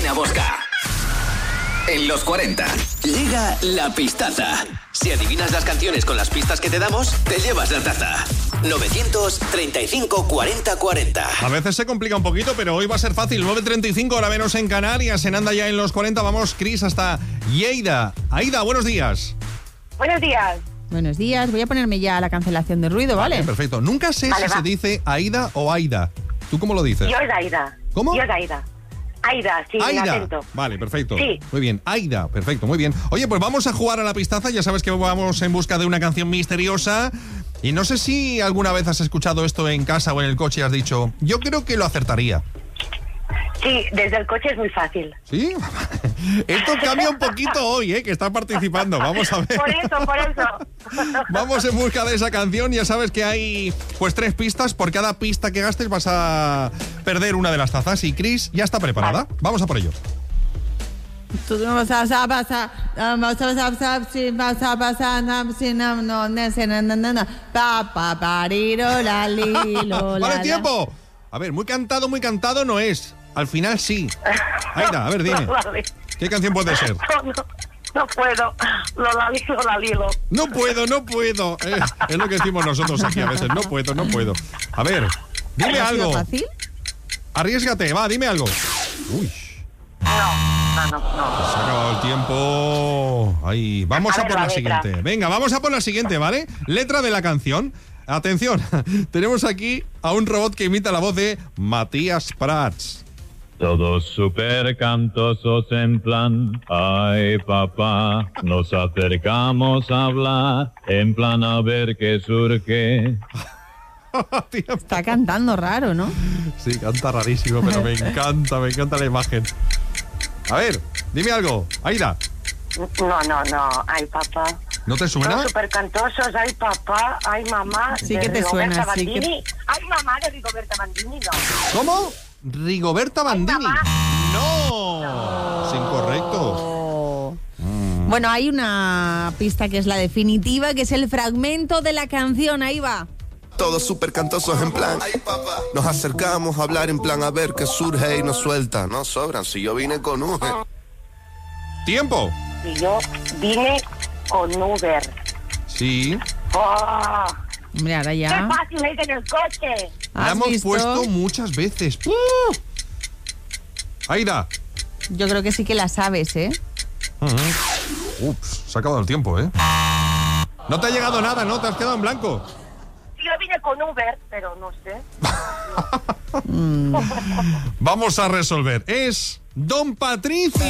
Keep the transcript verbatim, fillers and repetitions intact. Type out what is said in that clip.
Marina Bosca. En los cuarenta, llega la pistaza. Si adivinas las canciones con las pistas que te damos, te llevas la taza. novecientos treinta y cinco, cuarenta, cuarenta. A veces se complica un poquito, pero hoy va a ser fácil. nueve treinta y cinco, hora menos en Canarias. En Anda ya en los cuarenta. Vamos, Cris, hasta Lleida. Aida, buenos días. Buenos días. Buenos días. Voy a ponerme ya la cancelación de ruido, ¿vale? Vale, perfecto. Nunca sé Vale, si va. se dice Aida o Aida. ¿Tú cómo lo dices? Yo es Aida. ¿Cómo? Yo es Aida. Aida, sí, Aida. acento. Vale, perfecto. Sí. Muy bien. Aida, perfecto, muy bien. Oye, pues vamos a jugar a la pistaza. Ya sabes que vamos en busca de una canción misteriosa. Y no sé si alguna vez has escuchado esto en casa o en el coche y has dicho, yo creo que lo acertaría. Sí, desde el coche es muy fácil. ¿Sí? Esto cambia un poquito hoy, ¿eh? Que está participando. Vamos a ver. Por eso, por eso. Vamos en busca de esa canción. Ya sabes que hay pues tres pistas. Por cada pista que gastes vas a perder una de las tazas. Y Cris ya está preparada. Vale. Vamos a por ello. Tú no vas a pasar, pasar, vas a pasar, si vas a pasar, si no, no, no, no, no, no, pa, pa, pariro, la, li, lo, la, ¡Vale, la. tiempo! A ver, muy cantado, muy cantado no es. Al final sí. Aida, a ver, dime. Vale. ¿Qué canción puede ser? No, no, no puedo. Lola Lilo, la Lilo. No puedo, no puedo. Eh, es lo que decimos nosotros aquí a veces. No puedo, no puedo. A ver, dime ¿Ha sido algo. fácil? Arriésgate, va, dime algo. Uy, No, no, no, no. se ha acabado el tiempo. Ahí, vamos A a, ver, por la la letra. siguiente. Venga, vamos a por la siguiente, ¿vale? Letra de la canción. Atención, tenemos aquí a un robot que imita la voz de Matías Prats. Todos súper cantosos en plan, ay papá, nos acercamos a hablar, en plan a ver qué surge. Tío, Está cantando raro, ¿no? sí, canta rarísimo, pero me encanta, me encanta la imagen. A ver, dime algo, Aida. No, no, no. Ay, papá. ¿No te suena? Todos súper cantosos. Ay, papá. Ay, mamá. Sí de que te Rigoberta suena, sí Bandini. Ay, mamá de Rigoberta Bandini, no. ¿Cómo? Rigoberta Bandini. mamá. No, es incorrecto. Oh. Bueno, hay una pista que es la definitiva, que es el fragmento de la canción. Ahí va. Todos súper cantosos en plan. Nos acercamos a hablar en plan a ver qué surge y nos suelta. No sobran, si yo vine con U G. Tiempo. Y yo vine con Uber. Sí. ¡Oh! Hombre, ahora ¡Qué ya. fácil es en el coche! La ¿Has hemos visto? puesto muchas veces. ¡Uh! Aida. Yo creo que sí que la sabes, ¿eh? Uh-huh. Ups, se ha acabado el tiempo, ¿eh? No te ha llegado nada, ¿no? Te has quedado en blanco. Yo vine con Uber, pero no sé. Vamos a resolver. Es Don Patricio.